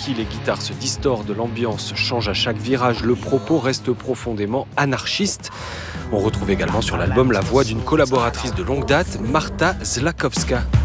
funky, les guitares se distordent, l'ambiance change à chaque virage, le propos reste profondément anarchiste. On retrouve également sur l'album la voix d'une collaboratrice de longue date, Marta Zlakowska.